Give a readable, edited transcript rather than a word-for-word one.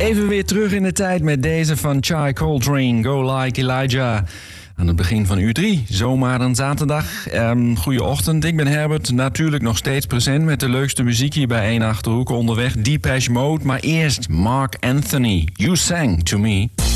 Even weer terug in de tijd met deze van Chai Coltrane, Go Like Elijah. Aan het begin van uur 3, zomaar een zaterdag. Goeieochtend, ik ben Herbert. Natuurlijk nog steeds present met de leukste muziek hier bij 1 Achterhoek onderweg. Depeche Mode, maar eerst Mark Anthony. You Sang To Me.